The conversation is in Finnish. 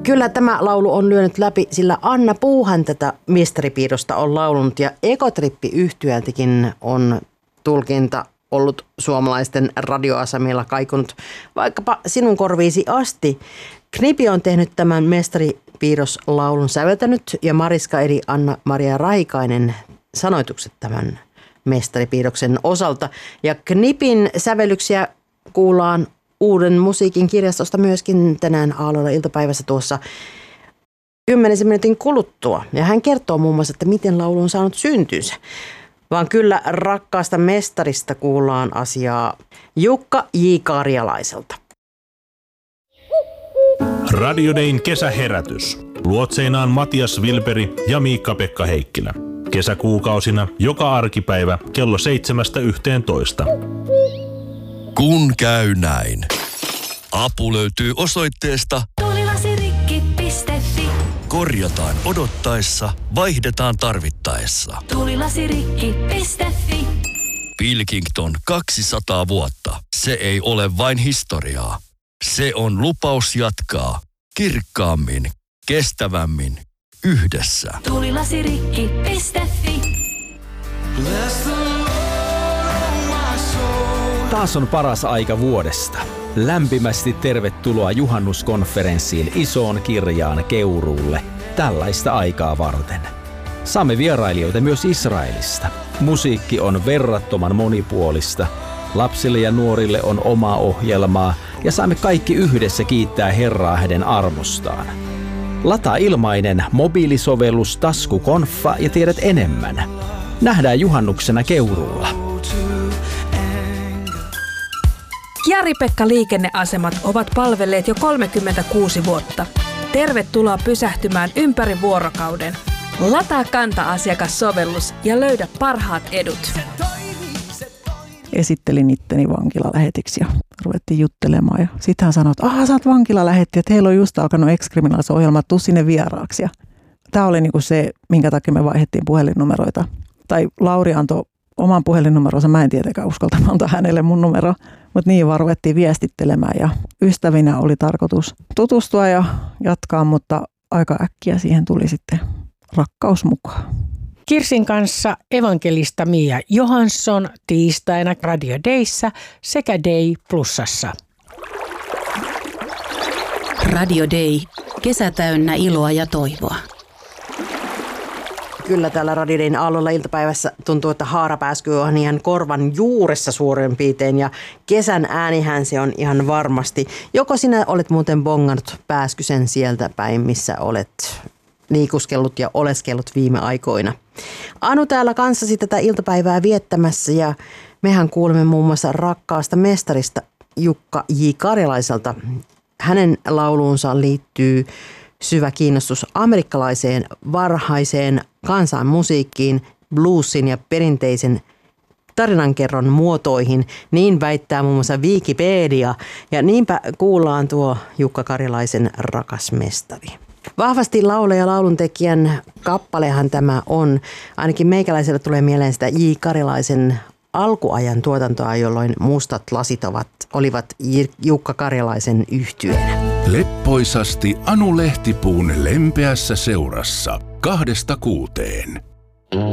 Kyllä tämä laulu on lyönyt läpi, sillä Anna Puuhan tätä mestaripiirosta on laulunut ja Ekotrippi-yhtyöltäkin on tulkinta ollut suomalaisten radioasemilla kaikunut vaikkapa sinun korviisi asti. Knipi on tehnyt tämän mestaripiirroslaulun säveltänyt ja Mariska eli Anna-Maria Rahikainen sanoitukset tämän mestaripiirroksen osalta. Ja Knipin sävellyksiä kuullaan Uuden musiikin kirjastosta myöskin tänään aamulla iltapäivässä tuossa 10 minuutin kuluttua. Ja hän kertoo muun muassa, että miten laulu on saanut syntynsä. Vaan kyllä rakkaasta mestarista kuullaan asiaa Jukka J. Karjalaiselta. Radio Dayn kesäherätys. Luotseinaan Matias Vilperi ja Miikka-Pekka Heikkilä. Kesäkuukausina joka arkipäivä kello 7–11. Kun käy näin. Apu löytyy osoitteesta tulilasirikki.fi. Korjataan odottaessa, vaihdetaan tarvittaessa. Tulilasirikki.fi. Pilkington 200 vuotta. Se ei ole vain historiaa. Se on lupaus jatkaa kirkkaammin, kestävämmin, yhdessä. Tulilasirikki.fi. Taas on paras aika vuodesta. Lämpimästi tervetuloa juhannuskonferenssiin Isoon Kirjaan Keuruulle tällaista aikaa varten. Saamme vierailijoita myös Israelista. Musiikki on verrattoman monipuolista. Lapsille ja nuorille on omaa ohjelmaa ja saamme kaikki yhdessä kiittää Herraa hänen armostaan. Lataa ilmainen mobiilisovellus Taskukonfa ja tiedät enemmän. Nähdään juhannuksena Keuruulla. Jari-Pekka liikenneasemat ovat palvelleet jo 36 vuotta. Tervetuloa pysähtymään ympäri vuorokauden. Lataa Kanta-asiakassovellus ja löydä parhaat edut. Esittelin itteni vankilalähetiksi ja ruvettiin juttelemaan. Ja sitten hän sanoi, että sä oot vankilalähetti, että heillä on just alkanut ex-kriminaalis-ohjelma, tuu sinne vieraaksi. Tämä oli niinku se, minkä takia me vaihdettiin puhelinnumeroita. Tai Lauri antoi oman puhelinnumeronsa, mä en tietenkään uskaltanut antaa hänelle mun numero. Mutta niin vaan ruvettiin viestittelemään ja ystävinä oli tarkoitus tutustua ja jatkaa, mutta aika äkkiä siihen tuli sitten rakkaus mukaan. Kirsin kanssa evankelista Mia Johansson tiistaina Radio Dayssä sekä Day Plusassa. Radio Day. Kesä täynnä iloa ja toivoa. Kyllä täällä Radio Dayn aallolla iltapäivässä tuntuu, että haarapääsky on ihan korvan juuressa suurin piirtein ja kesän äänihän se on ihan varmasti. Joko sinä olet muuten bongannut pääskysen sieltä päin, missä olet liikuskellut ja oleskellut viime aikoina. Anu täällä kanssasi tätä iltapäivää viettämässä ja mehän kuulemme muun muassa rakkaasta mestarista Jukka J. Karjalaiselta. Hänen lauluunsa liittyy syvä kiinnostus amerikkalaiseen varhaiseen kansanmusiikkiin, bluesin ja perinteisen tarinankerron muotoihin. Niin väittää muun muassa Wikipedia. Ja niinpä kuullaan tuo Jukka Karjalaisen rakas mestari. Vahvasti laulaja lauluntekijän kappalehan tämä on. Ainakin meikäläiselle tulee mieleen sitä J. Karjalaisen alkuajan tuotantoa, jolloin mustat lasit olivat Jukka Karjalaisen yhtyeenä. Leppoisasti Anu Lehtipuun lempeässä seurassa 2–6.